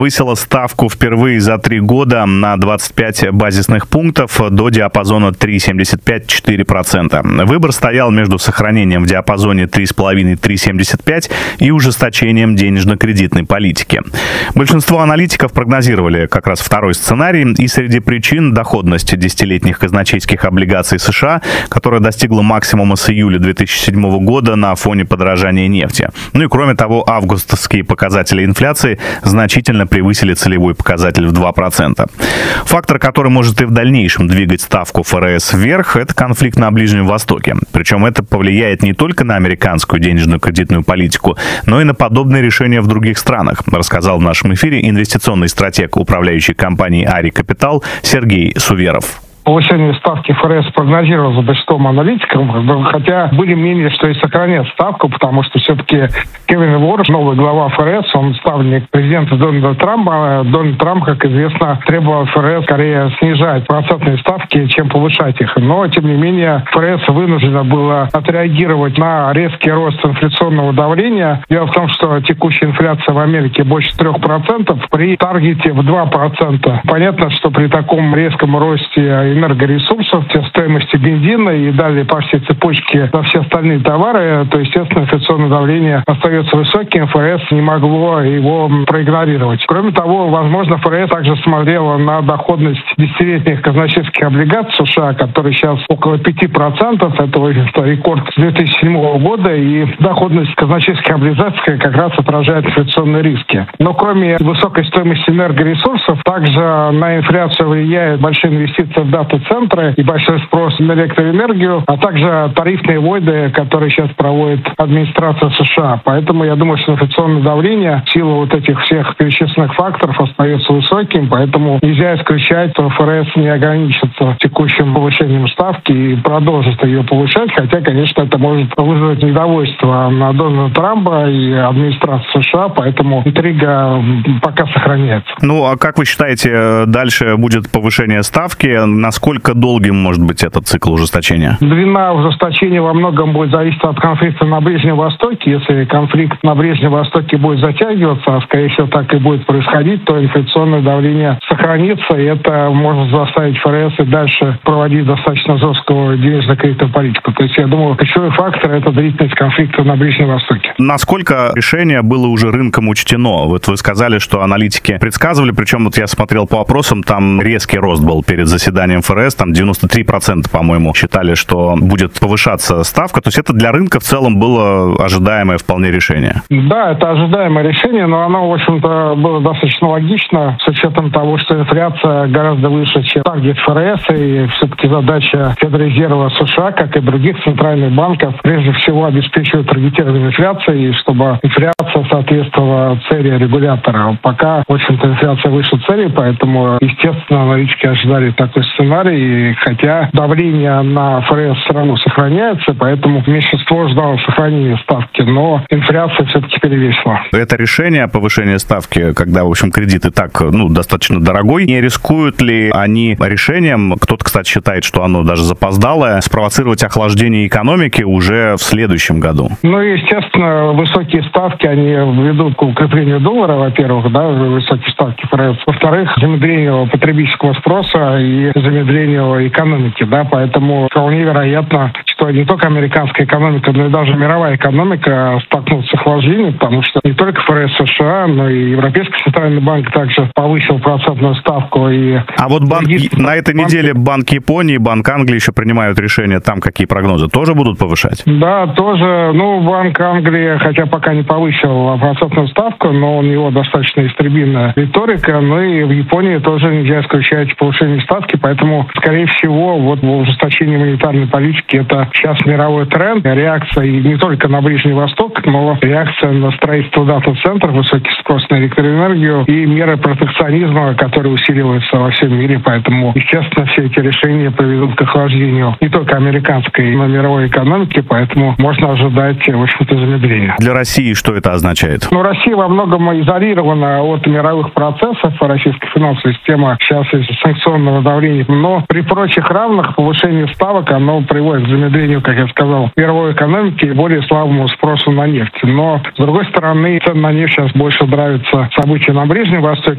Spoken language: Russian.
повысила ставку впервые за 3 года на 25 базисных пунктов до диапазона 3,75-4%. Выбор стоял между сохранением в диапазоне 3,5-3,75 и ужесточением денежно-кредитной политики. Большинство аналитиков прогнозировали как раз второй сценарий, и среди причин доходность десятилетних казначейских облигаций США, которая достигла максимума с июля 2007 года на фоне подорожания нефти. Ну и кроме того, августовские показатели инфляции значительно превысили целевой показатель в 2%. Фактор, который может и в дальнейшем двигать ставку ФРС вверх, это конфликт на Ближнем Востоке. Причем это повлияет не только на американскую денежную кредитную политику, но и на подобные решения в других странах, рассказал в нашем эфире инвестиционный стратег управляющей компании Ари Капитал Сергей Суверов. Повышение ставки ФРС прогнозировалось большинством аналитиков, хотя были мнения, что и сохранят ставку, потому что все-таки Кевин Уорш, новый глава ФРС, он ставленник президента Дональда Трампа. Дональд Трамп, как известно, требовал ФРС скорее снижать процентные ставки, чем повышать их. Но, тем не менее, ФРС вынуждена была отреагировать на резкий рост инфляционного давления. Дело в том, что текущая инфляция в Америке больше 3%, при таргете в 2%. Понятно, что при таком резком росте энергоресурсов, стоимости бензина и далее по всей цепочке на все остальные товары, то, естественно, инфляционное давление остается высоким, ФРС не могло его проигнорировать. Кроме того, возможно, ФРС также смотрела на доходность десятилетних казначейских облигаций США, которые сейчас около 5%, это рекорд с 2007 года, и доходность казначейских облигаций как раз отражает инфляционные риски. Но кроме высокой стоимости энергоресурсов, также на инфляцию влияют большие инвестиции в дата-центры и большой спрос на электроэнергию, а также тарифные войны, которые сейчас проводит администрация США. Поэтому я думаю, что инфляционное давление в силу вот этих всех перечисленных факторов остается высоким, поэтому нельзя исключать, что ФРС не ограничится текущим повышением ставки и продолжит ее повышать, хотя, конечно, это может вызвать недовольство на Дональда Трампа и администрации США, поэтому интрига пока сохраняется. Ну, а как вы считаете, дальше будет повышение ставки? Насколько долгим может быть этот цикл ужесточения? Длина ужесточения во многом будет зависеть от конфликта на Ближнем Востоке. Если конфликт на Ближнем Востоке будет затягиваться, а скорее всего так и будет происходить, то инфляционное давление сохранится, и это может заставить ФРС и дальше проводить достаточно жесткую денежно-кредитную политику. То есть, я думаю, ключевой фактор – это длительность конфликта на Ближнем Востоке. Насколько решение было уже рынком учтено? Вот вы сказали, что аналитики предсказывали, причем вот я смотрел по опросам, там резкий рост был перед заседанием ФРС, там 93%, по-моему, считали, что будет повышаться ставка. То есть это для рынка в целом было ожидаемое вполне решение. Да, это ожидаемое решение, но оно, в общем-то, было достаточно логично с учетом того, что инфляция гораздо выше, чем таргет ФРС, и все-таки задача Федрезерва США, как и других центральных банков, прежде всего обеспечивать таргетирование инфляции, и чтобы инфляция соответствовала цели регулятора. Пока, в общем-то, инфляция выше цели, поэтому, естественно, аналитики ожидали такой сценарий, хотя давление на ФРС все равно сохраняется, поэтому меньшинство ждало сохранения ставки, но инфляция все-таки перевесила. Это решение повышения ставки, когда, в общем, кредит и так, достаточно дорогой, не рискуют ли они решением, кто-то, кстати, считает, что оно даже запоздалое, спровоцировать охлаждение экономики уже в следующем году? Естественно, высокие ставки, они ведут к укреплению доллара, во-первых, да, высокие ставки ФРС, во-вторых, замедлению потребительского спроса и замедлению экономики, да, поэтому вполне вероятно, что не только американская экономика, но и даже мировая экономика столкнутся с охлаждением, потому что не только ФРС США, но и Европейский центральный банк также повысил процентную ставку. А вот на этой неделе Банк Японии, Банк Англии еще принимают решения, там какие прогнозы, тоже будут повышать? Да, тоже, Банк Англии, хотя пока не повысил процентную ставку, но у него достаточно истребительная риторика, и в Японии тоже нельзя исключать повышение ставки, поэтому, скорее всего, ужесточение монетарной политики – это сейчас мировой тренд, реакция и не только на Ближний Восток, но реакция на строительство дата-центров, высокий спрос на электроэнергию и меры протекционизма, которые усиливаются во всем мире, поэтому, естественно, все эти решения приведут к охлаждению не только американской, но и мировой экономики, поэтому можно ожидать, в общем-то, замедления. Для России что это означает? Россия во многом изолирована от мировых процессов, российская финансовая система сейчас из-за санкционного давления, но при прочих равных повышение ставок, оно приводит к замедлению сожалению, как я сказал, мировой экономики и более слабому спросу на нефть. Но, с другой стороны, цены на нефть сейчас больше нравятся события на Ближнем Востоке,